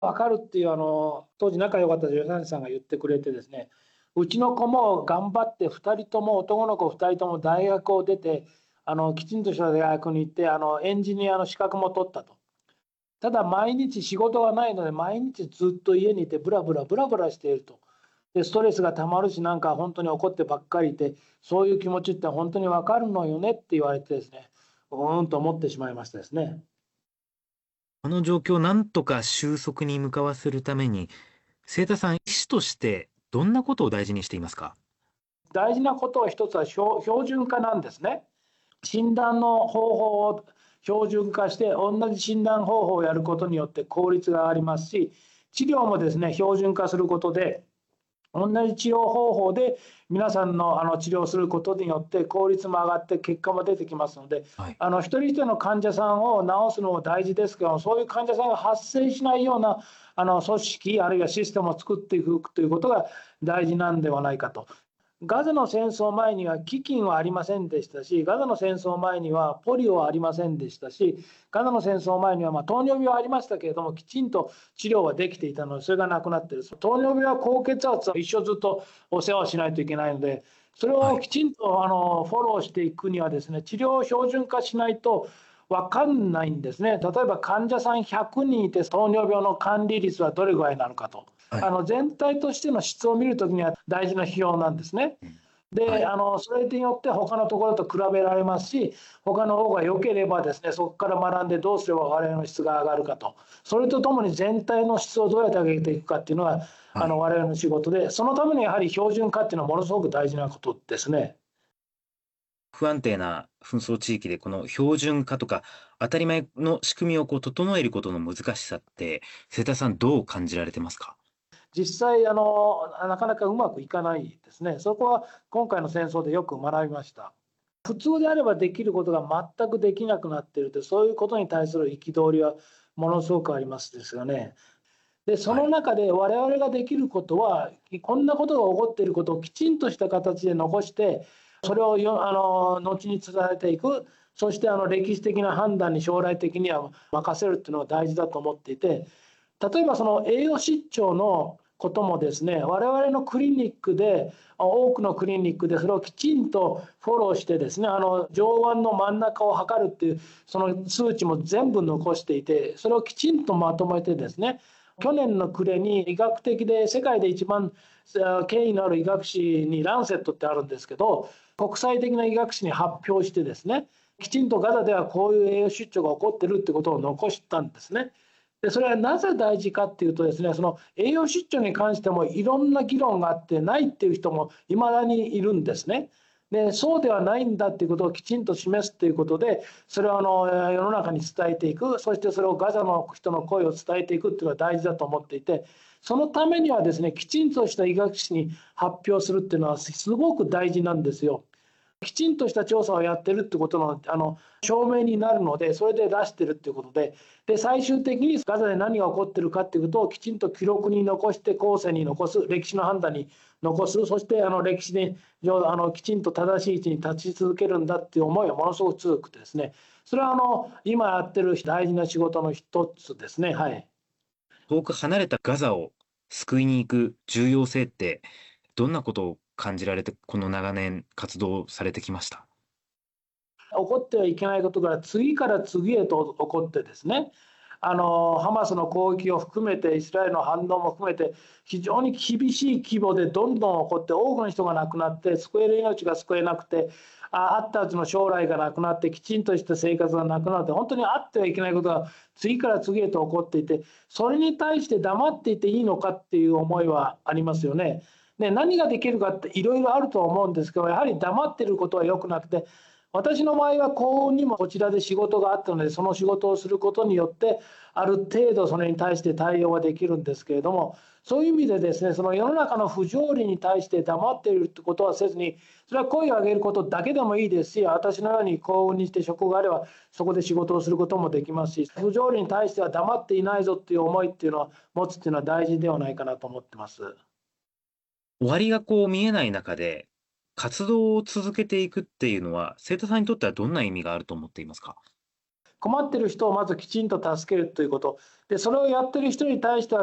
分かるっていう当時仲良かった助産師さんが言ってくれてですね、うちの子も頑張って2人とも男の子2人とも大学を出てきちんとした大学に行ってエンジニアの資格も取ったと。ただ毎日仕事がないので毎日ずっと家にいてブラブラブラブラしていると。でストレスがたまるしなんか本当に怒ってばっかりいてそういう気持ちって本当に分かるのよねって言われてですね、と思ってしまいましたですね。 この状況をなんとか収束に向かわせるために、清田さん、医師としてどんなことを大事にしていますか？ 大事なことは一つは標準化なんですね。診断の方法を標準化して同じ診断方法をやることによって効率が上がりますし、治療もですね標準化することで同じ治療方法で皆さんの治療することによって効率も上がって結果も出てきますので、 はい。 一人一人の患者さんを治すのも大事ですけど、そういう患者さんが発生しないような組織あるいはシステムを作っていくということが大事なんではないかと。ガザの戦争前には飢饉はありませんでしたし、ガザの戦争前にはポリオはありませんでしたし、ガザの戦争前には糖尿病はありましたけれども、きちんと治療はできていたので、それがなくなっている。糖尿病は高血圧は一生ずっとお世話をしないといけないので、それはい。 をきちんとフォローしていくにはですね、治療を標準化しないと分かんないんですね。例えば患者さん100人いて糖尿病の管理率はどれぐらいなのかと。 はい。 全体としての質を見るときには大事な指標なんですね。 うん。はで、 い。 それによって他のところと比べられますし、他の方が良ければですね、そこから学んでどうすれば我々の質が上がるかと、それとともに全体の質をどうやって上げていくかっていうのがはい。 我々の仕事で、そのためにやはり標準化っていうのはものすごく大事なことですね。 不安定な紛争地域でこの標準化とか当たり前の仕組みを整えることの難しさって、瀬田さんどう感じられてますか？ 実際なかなかうまくいかないですね。そこは今回の戦争でよく学びました。普通であればできることが全くできなくなっていると、そういうことに対する憤りはものすごくありますですよね。でそはい。 の中で我々ができることは、こんなことが起こっていることをきちんとした形で残して、それを後に伝えていく、そして歴史的な判断に将来的には任せるっていうのが大事だと思っていて、例えばその栄養失調のこともですね、我々のクリニックで、多くのクリニックでそれをきちんとフォローしてですね、上腕の真ん中を測るっていうその数値も全部残していて、それをきちんとまとめてですね、去年の暮れに医学的で世界で一番権威のある医学誌にランセットってあるんですけど、国際的な医学誌に発表してですね、きちんとガザではこういう栄養失調が起こってるってことを残したんですね。でそれはなぜ大事かっていうとですね、その栄養失調に関してもいろんな議論があって、ないっていう人もいまだにいるんですね。でそうではないんだっていうことをきちんと示すということで、それを世の中に伝えていく、そしてそれをガザの人の声を伝えていくっていうのが大事だと思っていて、そのためにはですね、きちんとした医学誌に発表するっていうのはすごく大事なんですよ。きちんとした調査をやってるってことの証明になるので、それで出してるっていうことで、最終的にガザで何が起こってるかっていうことをきちんと記録に残して後世に残す、歴史の判断に残す、そして歴史できちんと正しい位置に立ち続けるんだっていう思いはものすごく強くてですね、それは今やってる大事な仕事の一つですね。はい。 遠く離れたガザを救いに行く重要性って、どんなことを感じられて、この長年活動されてきました？ 起こってはいけないことが次から次へと起こってですね、ハマスの攻撃を含めてイスラエルの反応も含めて非常に厳しい規模でどんどん起こって、多くの人が亡くなって、救える命が救えなくて、あったうちの将来がなくなって、きちんとした生活がなくなって、本当にあってはいけないことが次から次へと起こっていて、それに対して黙っていていいのかっていう思いはありますよね。で何ができるかっていろいろあるとは思うんですけど、やはり黙っていることは良くなくて、私の場合は幸運にもこちらで仕事があったので、その仕事をすることによってある程度それに対して対応はできるんですけれども、そういう意味でですね、その世の中の不条理に対して黙っているってことはせずに、それは声を上げることだけでもいいですし、私のように幸運にして職があればそこで仕事をすることもできますし、不条理に対しては黙っていないぞっていう思いっていうのは持つっていうのは大事ではないかなと思ってます。 終わりが見えない中で、活動を続けていくっていうのは、生徒さんにとってはどんな意味があると思っていますか？ 困ってる人をまずきちんと助けるということで、それをやってる人に対しては